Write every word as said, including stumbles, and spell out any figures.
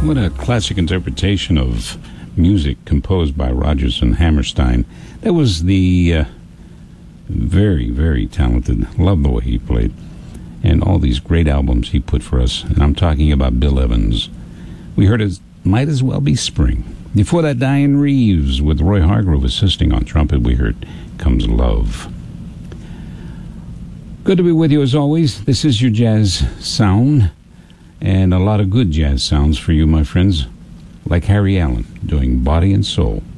What a classic interpretation of music composed by Rodgers and Hammerstein. That was the uh, very, very talented. Love the way he played. And all these great albums he put for us. And I'm talking about Bill Evans. We heard it Might As Well Be Spring. Before that, Diane Reeves with Roy Hargrove assisting on trumpet. We heard Comes Love. Good to be with you as always. This is your jazz sound. And a lot of good jazz sounds for you, my friends. Like Harry Allen doing Body and Soul.